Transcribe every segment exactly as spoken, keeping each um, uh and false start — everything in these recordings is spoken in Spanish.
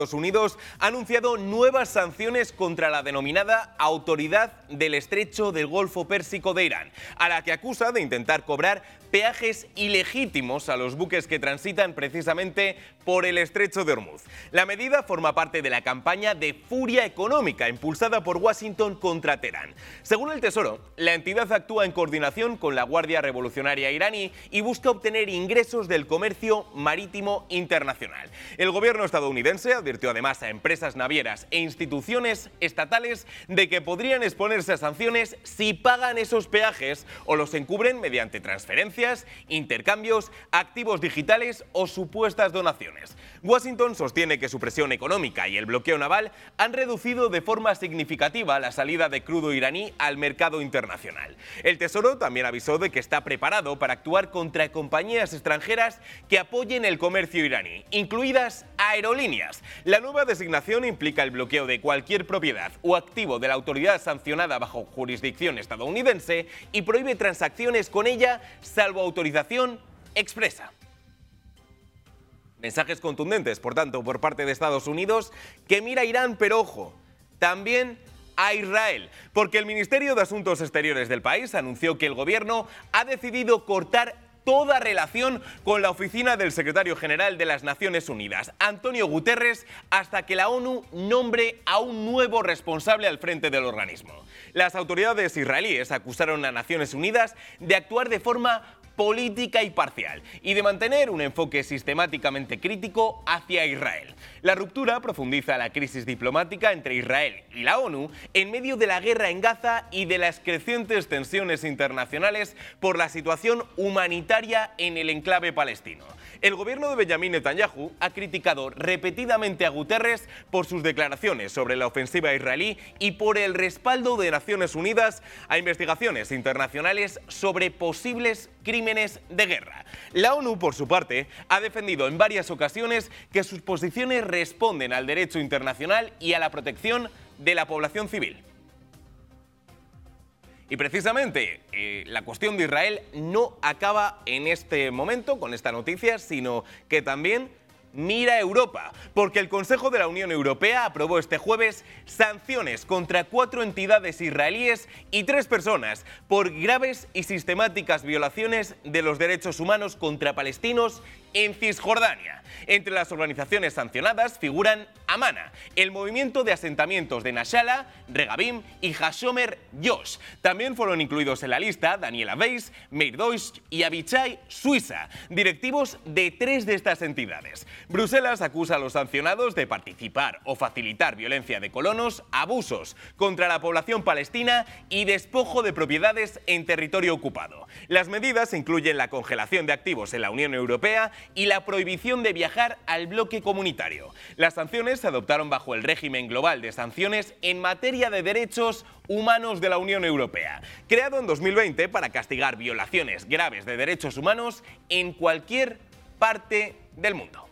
Estados Unidos ha anunciado nuevas sanciones contra la denominada Autoridad del Estrecho del Golfo Pérsico de Irán, a la que acusa de intentar cobrar peajes ilegítimos a los buques que transitan precisamente por el Estrecho de Hormuz. La medida forma parte de la campaña de furia económica impulsada por Washington contra Teherán. Según el Tesoro, la entidad actúa en coordinación con la Guardia Revolucionaria iraní y busca obtener ingresos del comercio marítimo internacional. El gobierno estadounidense advirtió además a empresas navieras e instituciones estatales de que podrían exponerse a sanciones si pagan esos peajes o los encubren mediante transferencias, intercambios, activos digitales o supuestas donaciones. Washington sostiene que su presión económica y el bloqueo naval han reducido de forma significativa la salida de crudo iraní al mercado internacional. El Tesoro también avisó de que está preparado para actuar contra compañías extranjeras que apoyen el comercio iraní, incluidas aerolíneas. La nueva designación implica el bloqueo de cualquier propiedad o activo de la autoridad sancionada bajo jurisdicción estadounidense y prohíbe transacciones con ella salvo autorización expresa. Mensajes contundentes, por tanto, por parte de Estados Unidos, que mira a Irán, pero ojo, también a Israel, porque el Ministerio de Asuntos Exteriores del país anunció que el gobierno ha decidido cortar toda relación con la oficina del secretario general de las Naciones Unidas, Antonio Guterres, hasta que la ONU nombre a un nuevo responsable al frente del organismo. Las autoridades israelíes acusaron a Naciones Unidas de actuar de forma política y parcial y de mantener un enfoque sistemáticamente crítico hacia Israel. La ruptura profundiza la crisis diplomática entre Israel y la ONU en medio de la guerra en Gaza y de las crecientes tensiones internacionales por la situación humanitaria en el enclave palestino. El gobierno de Benjamín Netanyahu ha criticado repetidamente a Guterres por sus declaraciones sobre la ofensiva israelí y por el respaldo de Naciones Unidas a investigaciones internacionales sobre posibles crímenes de guerra. La ONU, por su parte, ha defendido en varias ocasiones que sus posiciones responden al derecho internacional y a la protección de la población civil. Y precisamente eh, la cuestión de Israel no acaba en este momento con esta noticia, sino que también mira a Europa, porque el Consejo de la Unión Europea aprobó este jueves sanciones contra cuatro entidades israelíes y tres personas por graves y sistemáticas violaciones de los derechos humanos contra palestinos en Cisjordania. Entre las organizaciones sancionadas figuran Amana, el movimiento de asentamientos de Nashala, Regabim y Hashomer Yosh. También fueron incluidos en la lista Daniela Weiss, Meir Deutsch y Avichai Suiza, directivos de tres de estas entidades. Bruselas acusa a los sancionados de participar o facilitar violencia de colonos, abusos contra la población palestina y despojo de propiedades en territorio ocupado. Las medidas incluyen la congelación de activos en la Unión Europea y la prohibición de viajar al bloque comunitario. Las sanciones se adoptaron bajo el régimen global de sanciones en materia de derechos humanos de la Unión Europea, creado en dos mil veinte para castigar violaciones graves de derechos humanos en cualquier parte del mundo.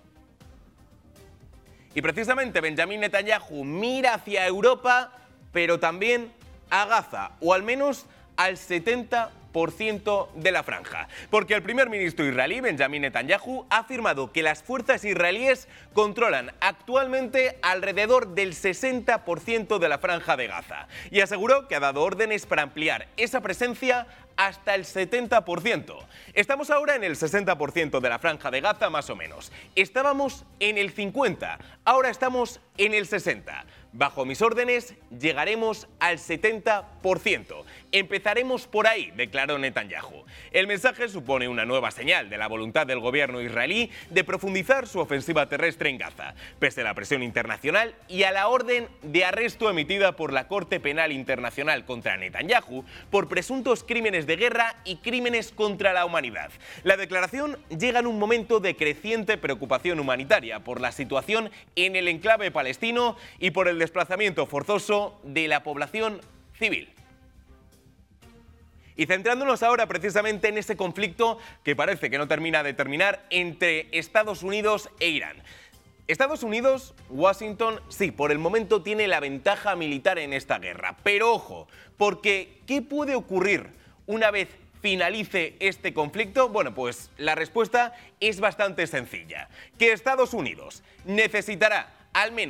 Y precisamente Benjamín Netanyahu mira hacia Europa, pero también a Gaza, o al menos al setenta por ciento de la franja, porque el primer ministro israelí Benjamín Netanyahu ha afirmado que las fuerzas israelíes controlan actualmente alrededor del sesenta por ciento de la franja de Gaza y aseguró que ha dado órdenes para ampliar esa presencia hasta el setenta por ciento. Estamos ahora en el sesenta por ciento de la franja de Gaza más o menos. Estábamos en el cincuenta por ciento, ahora estamos en el sesenta por ciento. Bajo mis órdenes llegaremos al setenta por ciento. Empezaremos por ahí, declaró Netanyahu. El mensaje supone una nueva señal de la voluntad del gobierno israelí de profundizar su ofensiva terrestre en Gaza, pese a la presión internacional y a la orden de arresto emitida por la Corte Penal Internacional contra Netanyahu por presuntos crímenes de guerra y crímenes contra la humanidad. La declaración llega en un momento de creciente preocupación humanitaria por la situación en el enclave palestino y por el desplazamiento forzoso de la población civil. Y centrándonos ahora precisamente en ese conflicto que parece que no termina de terminar entre Estados Unidos e Irán. Estados Unidos, Washington, sí, por el momento tiene la ventaja militar en esta guerra. Pero ojo, porque ¿qué puede ocurrir una vez finalice este conflicto? Bueno, pues la respuesta es bastante sencilla. Que Estados Unidos necesitará al menos